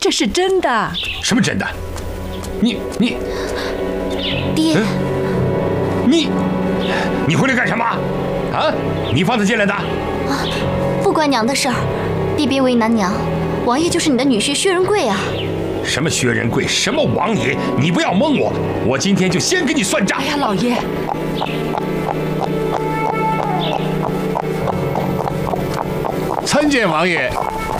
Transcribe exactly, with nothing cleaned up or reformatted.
这是真的。 什么真的？你你， 爹， 嗯、你你回来干什么？啊？你放他进来的？啊， 不关娘的事儿，爹别为难娘。王爷就是你的女婿薛仁贵啊。 什么薛仁贵，什么王爷？你不要蒙我！我今天就先跟你算账。 哎呀，老爷， 参见王爷。